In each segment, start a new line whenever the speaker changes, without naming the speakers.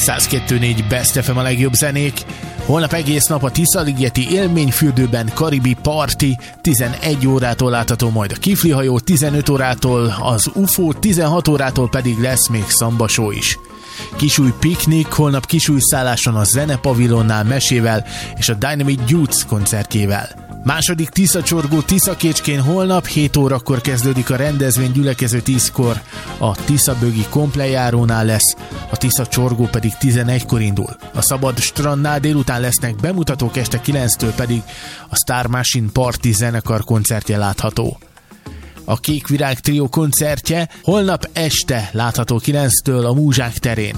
102.4 Best FM a legjobb zenék. Holnap egész nap a Tiszaligeti élményfürdőben karibi party, 11 órától látható majd a Kifli hajó, 15 órától az UFO, 16 órától pedig lesz még szambasó is. Kisúj piknik, holnap kisújszálláson a Zenepavilonnál mesével és a Dynamite Youth koncertjével. Második Tiszacsorgó Tiszakécskén holnap 7 órakor kezdődik a rendezvény, gyülekező 10-kor a Tiszabögi komplejárónál lesz, a Tiszacsorgó pedig 11-kor indul. A Szabad Strandnál délután lesznek bemutatók, este 9-től pedig a Star Machine Party zenekar koncertje látható. A Kék Virág Trio koncertje holnap este látható 9-től a Múzsák terén.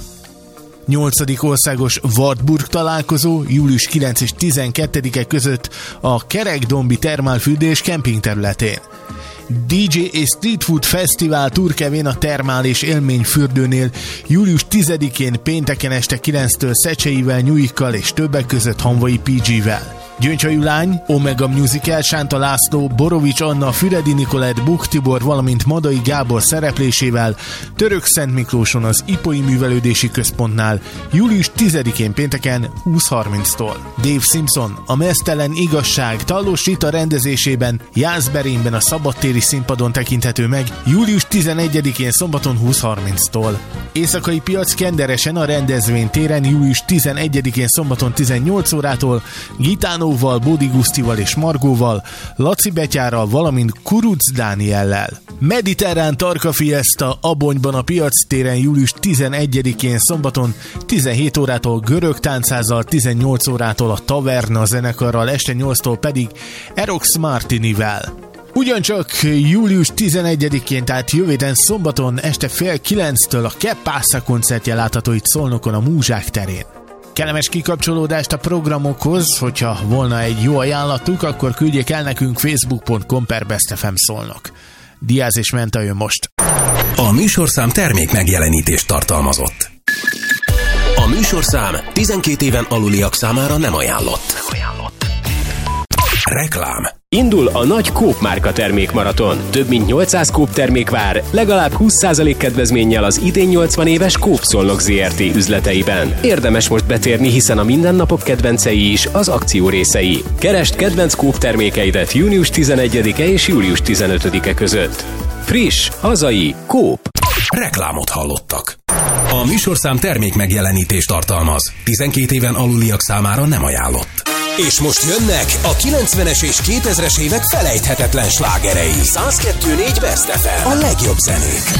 8. országos Wartburg találkozó július 9 és 12-e között a Kerekdombi termálfürdés kempingterületén. DJ és Street Food Fesztivál Turkevén a Termál és Élményfürdőnél július 10-én pénteken este 9-től Szecseivel, Nyújkkal és többek között Hanvai PG-vel. Gyöngyhajú lány, Omega Musical, Sánta László, Borovics Anna, Füredi Nikolett, Buk Tibor, valamint Madai Gábor szereplésével Török-Szent Miklóson az Ipoi Művelődési Központnál július 10-én pénteken 20:30-tól. Dave Simpson, a Meztelen Igazság Tallós Rita rendezésében Jászberényben a szabadtéri színpadon tekinthető meg július 11-én szombaton 20:30-tól. Éjszakai piac Kenderesen a rendezvénytéren július 11-én szombaton 18 órától Gitánóval, Bódi Gusztival és Margóval, Laci Betyárral, valamint Kuruc Dániellel. Mediterrán Tarka Fiesta Abonyban a piac téren július 11-én szombaton 17 órától Görög Táncházzal, 18 órától a Taverna zenekarral, este 8-tól pedig Erox Martinivel. Ugyancsak július 11-én, tehát jövő héten szombaton este 8:30-től a Keppásza koncertje látható itt Szolnokon a Múzsák terén. Kellemes kikapcsolódást a programokhoz, hogyha volna egy jó ajánlatuk, akkor küldjék el nekünk facebook.com/bestfm Szolnok. Diáz és Menta jön most.
A műsorszám termék megjelenítést tartalmazott. A műsorszám 12 éven aluliak számára nem ajánlott. Reklám.
Indul a nagy Coop márka termékmaraton. Több mint 800 Coop termék vár, legalább 20% kedvezménnyel az idén 80 éves Coop Szolnok Zrt. Üzleteiben. Érdemes most betérni, hiszen a mindennapok kedvencei is az akció részei. Keresd kedvenc Coop termékeidet június 11-e és július 15-e között. Friss, hazai, Coop.
Reklámot hallottak. A műsorszám termék megjelenítést tartalmaz. 12 éven aluliak számára nem ajánlott. És most jönnek a 90-es és 2000-es évek felejthetetlen slágerei. 102.4 Best FM. A legjobb zenék.